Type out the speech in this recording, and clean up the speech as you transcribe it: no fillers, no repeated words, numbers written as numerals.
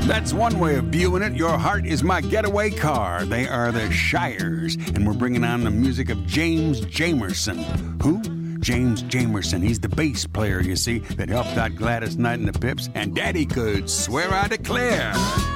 That's one way of viewing it. Your Heart Is My Getaway Car. They are the Shires, and we're bringing on the music of James Jamerson. Who? James Jamerson. He's the bass player, you see, that helped out Gladys Knight and the Pips, and Daddy could swear I declare.